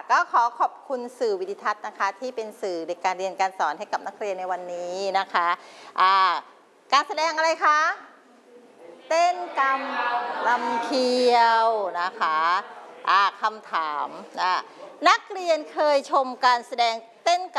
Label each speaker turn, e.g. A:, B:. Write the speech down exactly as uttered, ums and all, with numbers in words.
A: ก็ขอขอบคุณสื่อวิดิทัศน์นะคะที่เป็นสื่อในการเรียนการสอนให้กับนักเรียนในวันนี้นะคะอ่าการแสดงอะไรคะเต้นกำลำเคียวนะคะอ่าคำถามอ่านักเรียนเคยชมการแสดงเต้นกำ